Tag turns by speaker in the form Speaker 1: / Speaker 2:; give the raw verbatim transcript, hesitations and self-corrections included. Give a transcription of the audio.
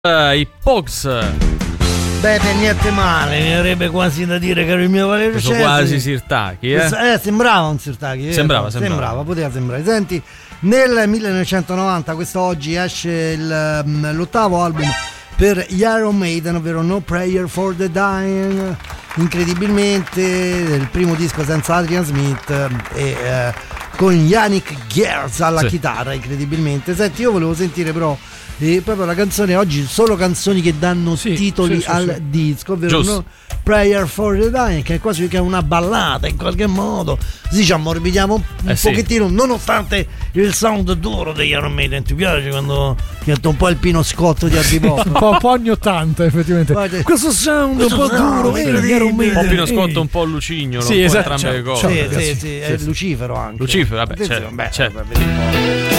Speaker 1: Uh, I Pogs.
Speaker 2: Beh, per niente male, mi avrebbe quasi da dire, caro il mio Valerio
Speaker 1: Sono
Speaker 2: Cesi.
Speaker 1: quasi Sirtaki, eh?
Speaker 2: eh sembrava un Sirtaki, eh?
Speaker 1: sembrava, sembrava
Speaker 2: sembrava poteva sembrare. Senti, nel millenovecentonovanta, quest'oggi, esce il, um, l'ottavo album per gli Iron Maiden, ovvero No Prayer for the Dying. Incredibilmente il primo disco senza Adrian Smith e eh, con Yannick Gers alla sì. chitarra, incredibilmente. Senti, io volevo sentire però e proprio la canzone oggi, solo canzoni che danno sì, titoli sì, sì, al sì. disco, ovvero no? Prayer for the Dying, che è quasi che è una ballata in qualche modo, così ci ammorbidiamo un eh pochettino, sì. nonostante il sound duro degli Iron Maiden. Ti piace quando diventa un po' il Pino Scotto di Hard Bop?
Speaker 3: un, po', un po' anni ottanta effettivamente. Guarda, questo sound questo un po' duro, eh,
Speaker 1: un po' Pino Scotto, un po' Lucignolo,
Speaker 3: sì,
Speaker 1: un
Speaker 3: esatto,
Speaker 1: po' entrambe le cose.
Speaker 2: Sì, sì, sì, sì, è sì. Lucifero anche.
Speaker 1: Lucifero, vabbè, certo,
Speaker 2: beh,
Speaker 1: certo.
Speaker 2: Vabbè,